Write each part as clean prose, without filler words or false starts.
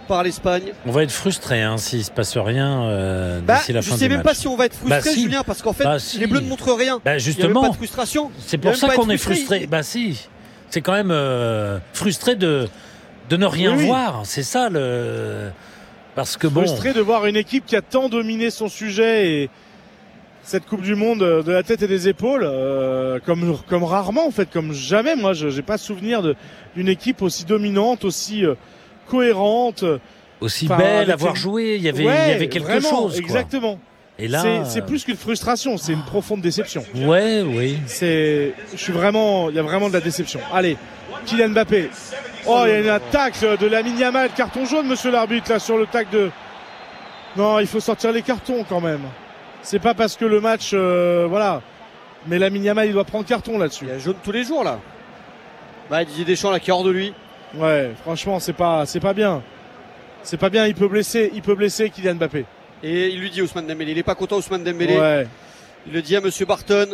par l'Espagne. On va être frustré s'il ne se passe rien d'ici la fin du match. Je ne sais même pas si on va être frustré, si. Julien, parce qu'en fait, les Bleus ne montrent rien. Justement, il n'y a même pas de frustration. C'est pour ça qu'on est frustré. Si. C'est quand même frustré de ne rien voir. C'est ça parce que frustré de voir une équipe qui a tant dominé son sujet et cette Coupe du Monde de la tête et des épaules, comme rarement en fait, comme jamais. Moi, j'ai pas souvenir d'une équipe aussi dominante, aussi cohérente, aussi belle à voir jouer. Il y avait quelque chose. Quoi. Exactement. Et là, c'est plus qu'une frustration, c'est une profonde déception. Oui. Il y a vraiment de la déception. Allez, Kylian Mbappé. Oh, il y a une attaque de Lamine Yamal, carton jaune, monsieur l'arbitre, là, sur le tac de... Non, il faut sortir les cartons, quand même. C'est pas parce que le match, voilà. Mais Lamine Yamal, il doit prendre carton, là-dessus. Il y a jaune tous les jours, là. Didier Deschamps, là, qui est hors de lui. Ouais, franchement, c'est pas bien. C'est pas bien, il peut blesser Kylian Mbappé. Et il lui dit Ousmane Dembélé, il est pas content Ousmane Dembélé. Ouais. Il le dit à monsieur Barton.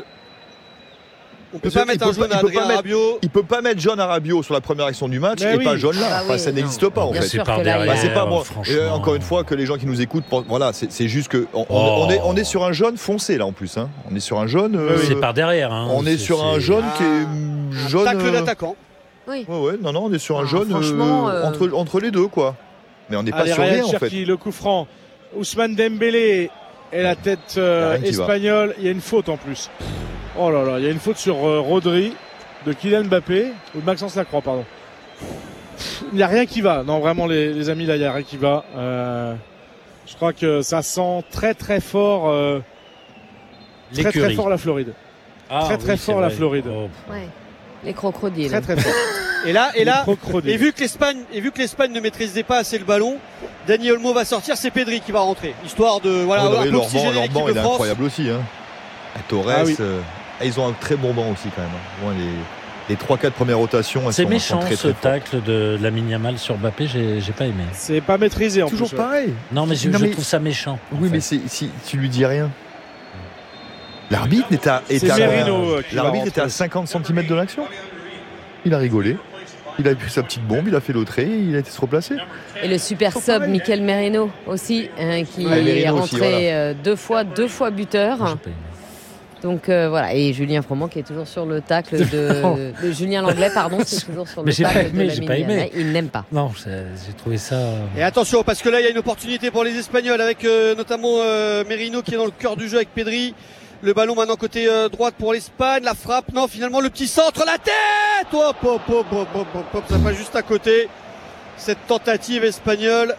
On peut pas mettre un jaune à Adrien Rabiot. Il peut pas mettre jaune à Rabiot sur la première action du match pas jaune là. Ça n'existe pas en fait. C'est par derrière. C'est pas moi. Encore une fois que les gens qui nous écoutent, voilà, c'est juste que on est sur un jaune foncé là en plus. On est sur un jaune. C'est par derrière. On est sur un jaune qui est jaune. Tacle d'attaquant. Oui. Ouais. Non, on est sur un jaune entre les deux quoi. Mais on n'est pas sur rien en fait. Le coup franc. Ousmane Dembélé et la tête espagnole. Il y a une faute en plus. Oh là là, il y a une faute sur Rodri de Kylian Mbappé ou de Maxence Lacroix, pardon. Il n'y a rien qui va. Non, vraiment, les amis, là, il n'y a rien qui va. Je crois que ça sent très très fort très fort la Floride. Très fort la Floride. Ouais. Les crocodiles. Très fort. Et vu que l'Espagne ne maîtrisait pas assez le ballon, Dani Olmo va sortir, c'est Pedri qui va rentrer, histoire de l'Orban, il est incroyable aussi. Torres, ils ont un très bon banc aussi quand même. Les 3-4 premières rotations, elles c'est sont méchant très, ce très tacle de Lamine Yamal sur Mbappé, j'ai pas aimé. C'est pas maîtrisé en toujours plus. Pareil. Non mais je trouve ça méchant. Oui mais si tu lui dis rien. L'arbitre était à 50 cm de l'action. Il a rigolé. Il a pris sa petite bombe, il a fait l'autre et il a été se replacer. Et le super sub Mikel Merino aussi, qui est rentré deux fois buteur. Donc voilà, et Julien Froment qui est toujours sur le tacle de Julien Langlais, pardon, c'est toujours sur le tacle de Lamine Yamal. Il n'aime pas. Non, j'ai trouvé ça. Et attention, parce que là, il y a une opportunité pour les Espagnols avec notamment Merino qui est dans le cœur du jeu avec Pedri. Le ballon maintenant côté droite pour l'Espagne, la frappe, non, finalement le petit centre, la tête. Ça passe juste à côté. Cette tentative espagnole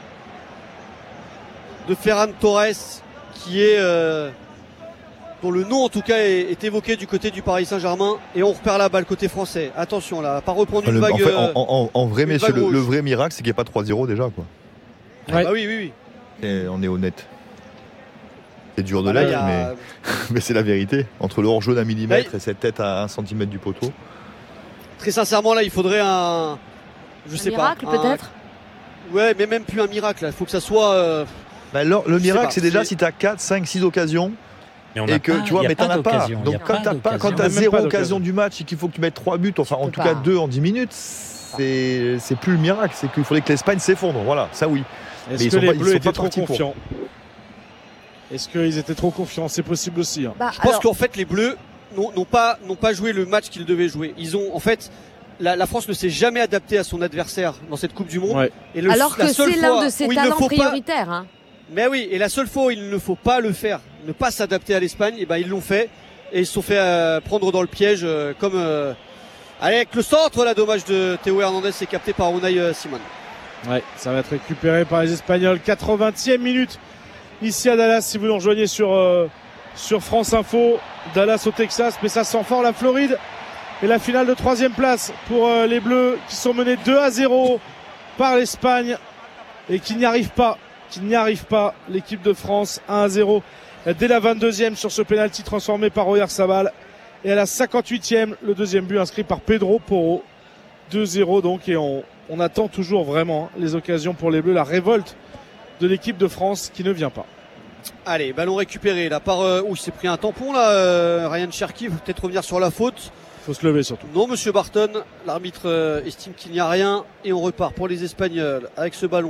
de Ferran Torres qui est dont le nom en tout cas est évoqué du côté du Paris Saint-Germain, et on repère la balle côté français. Attention là, pas reprendre une vague. En vrai, messieurs, le vrai miracle, c'est qu'il n'y a pas 3-0 déjà quoi. Ah bah oui. Et on est honnête. C'est dur de l'être, mais c'est la vérité. Entre le hors-jeu d'1 millimètre et cette tête à 1 centimètre du poteau. Très sincèrement, là, il faudrait un miracle peut-être. Ouais, mais même plus un miracle. Il faut que ça soit. Le miracle, c'est déjà si tu as 4, 5, 6 occasions. Et que tu vois, mais t'en as pas. Donc quand t'as 0 occasion du match et qu'il faut que tu mettes 3 buts, enfin en tout cas 2 en 10 minutes, c'est plus le miracle. C'est qu'il faudrait que l'Espagne s'effondre. Voilà, ça oui. Est-ce que les Bleus étaient trop confiants ? Est-ce qu'ils étaient trop confiants ? C'est possible aussi. Je pense qu'en fait les Bleus n'ont pas joué le match qu'ils devaient jouer. Ils ont en fait la France ne s'est jamais adaptée à son adversaire dans cette Coupe du Monde. Ouais. Et alors que c'est l'un de ses talents prioritaires. Mais oui, et la seule fois où il ne faut pas le faire, ne pas s'adapter à l'Espagne, et ils l'ont fait et ils se sont fait prendre dans le piège comme avec le centre là, dommage de Théo Hernandez, c'est capté par Unai Simon. Ouais, ça va être récupéré par les Espagnols. 80e minute ici à Dallas, si vous nous rejoignez sur France Info. Dallas au Texas, mais ça sent fort la Floride. Et la finale de 3e place pour les Bleus qui sont menés 2-0 par l'Espagne et qui n'y arrivent pas. L'équipe de France 1-0 dès la 22e sur ce pénalty transformé par Oyarzabal. Et à la 58e, le deuxième but inscrit par Pedro Porro. 2-0 donc, et on attend toujours vraiment les occasions pour les Bleus, la révolte de l'équipe de France qui ne vient pas. Allez, ballon récupéré là par il s'est pris un tampon là, Ryan Cherki, faut peut-être revenir sur la faute. Faut se lever surtout. Non, monsieur Barton, l'arbitre estime qu'il n'y a rien et on repart pour les Espagnols avec ce ballon.